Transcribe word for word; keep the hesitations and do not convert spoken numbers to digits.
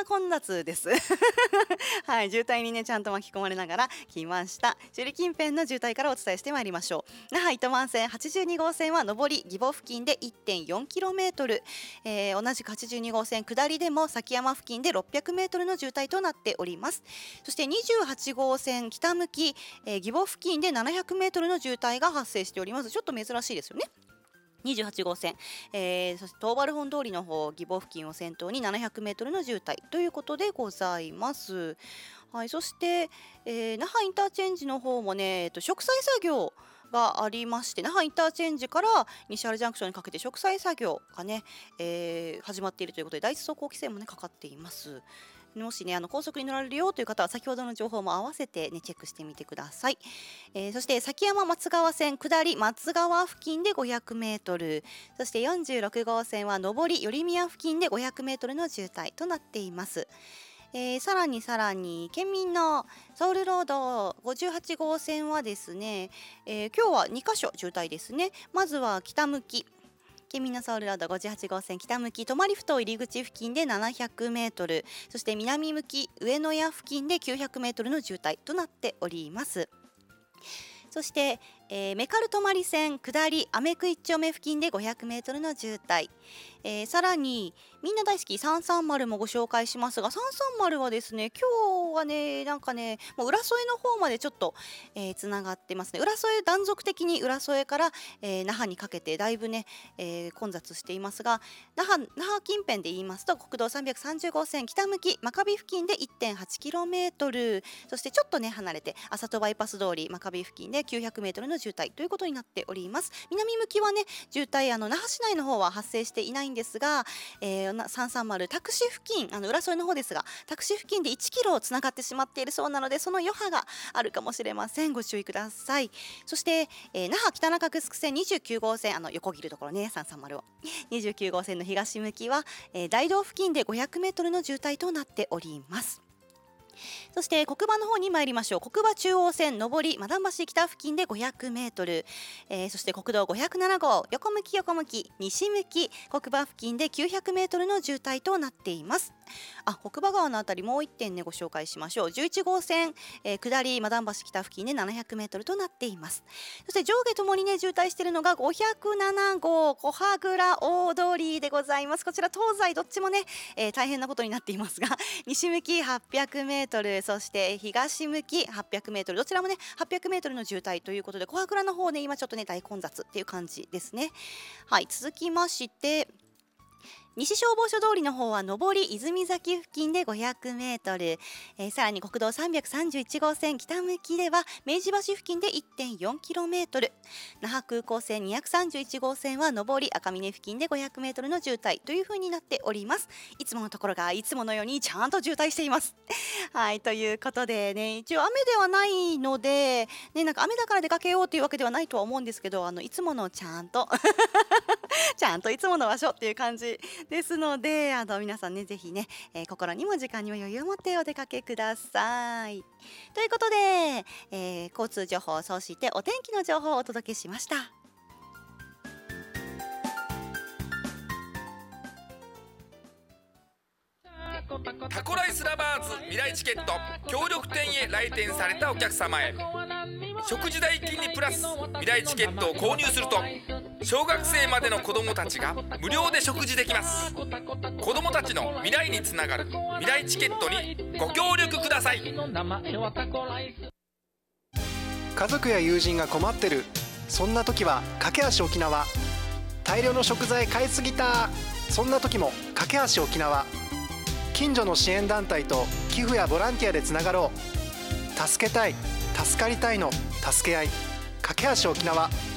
混雑ですはい、渋滞にねちゃんと巻き込まれながら来ました。首里近辺の渋滞からお伝えしてまいりましょう。那覇糸満線はちじゅうにごうせんは上り義母付近で いってんよんキロメートル、えー、同じくはちじゅうにごうせん下りでも崎山付近でろっぴゃくメートルの渋滞となっております。そしてにじゅうはちごうせん北向き、えー、義母付近でななひゃくメートルの渋滞が発生しております。ちょっと珍しいですよね。にじゅうはちごうせん、えー、そして東原本通りの方義母付近を先頭にななひゃくメートルの渋滞ということでございます。はい、そして、えー、那覇インターチェンジの方もね、えっと、植栽作業がありまして、那覇インターチェンジから西原ジャンクションにかけて植栽作業がね、えー、始まっているということで第一走行規制もねかかっています。もしねあの高速に乗られるよという方は先ほどの情報も合わせてねチェックしてみてください。えー、そして崎山松川線下り松川付近でごひゃくメートル、そしてよんじゅうろくごうせんは上り寄宮付近でごひゃくメートルの渋滞となっています。えー、さらにさらに県民のソウルロードごじゅうはちごうせんはですね、えー、今日はにかしょ渋滞ですね。まずは北向き県民のソウルロードごじゅうはちごうせん北向き泊ふ頭入り口付近でななひゃくメートル、そして南向き上野谷付近できゅうひゃくメートルの渋滞となっております。そして、えー、メカル泊線下りアメク一丁目付近でごひゃくメートルの渋滞、えー、さらにみんな大好きさんさんまるもご紹介しますが、さんさんまるはですね今日はねなんかねもう浦添の方までちょっと、えー、つながってますね。浦添断続的に浦添から、えー、那覇にかけてだいぶね、えー、混雑していますが、那覇、那覇近辺で言いますと国道さんびゃくさんじゅうごうせん北向き真壁付近で いってんはちキロメートル、そしてちょっとね離れて浅戸バイパス通り真壁付近できゅうひゃくメートルの渋滞ということになっております。南向きはね渋滞あの那覇市内の方は発生していないんですが、えー、さんさんまるタクシー付近あの浦添の方ですがタクシー付近でいちキロつながってしまっているそうなので、その余波があるかもしれません。ご注意ください。そして、えー、那覇北中城線にじゅうきゅうごうせんあの横切るところねさんさんまるをにじゅうきゅうごうせんの東向きは、えー、大道付近でごひゃくメートルの渋滞となっております。そして国馬の方に参りましょう。国馬中央線上りマダン橋北付近でごひゃくメートル、えー、そして国道ごひゃくななごう横向き横向き西向き国馬付近できゅうひゃくメートルの渋滞となっています。あ、国馬川のあたりもういってんねご紹介しましょう。じゅういちごうせん、えー、下りマダン橋北付近でななひゃくメートルとなっています。そして上下ともにね渋滞しているのがごひゃくななごう小羽倉大通こちら東西どっちもね、えー、大変なことになっていますが西向きはっぴゃくメートル、そして東向きはっぴゃくメートル、どちらもねはっぴゃくメートルの渋滞ということで小羽倉の方ね今ちょっとね大混雑っていう感じですね。はい、続きまして西消防署通りの方は上り泉崎付近でごひゃくメートル、えー、さらに国道さんびゃくさんじゅういちごうせん北向きでは明治橋付近で いってんよんキロメートル、那覇空港線にひゃくさんじゅういちごうせんは上り赤峰付近でごひゃくメートルの渋滞という風になっております。いつものところがいつものようにちゃんと渋滞していますはいということでね、一応雨ではないので、ね、なんか雨だから出かけようというわけではないとは思うんですけど、あのいつものちゃんとちゃんといつもの場所っていう感じですので、あの皆さんねぜひね、えー、心にも時間にも余裕を持ってお出かけください。ということで、えー、交通情報そしてお天気の情報をお届けしました。 タコライスラバーズ未来チケット協力店へ来店されたお客様へ、食事代金にプラス未来チケットを購入すると小学生までの子どもたちが無料で食事できます。子どもたちの未来につながる未来チケットにご協力ください。 家族や友人が困ってる、そんな時は架け橋沖縄。大量の食材買いすぎた、そんな時も架け橋沖縄。近所の支援団体と寄付やボランティアでつながろう。助けたい、助かりたいの助け合い、架け橋沖縄。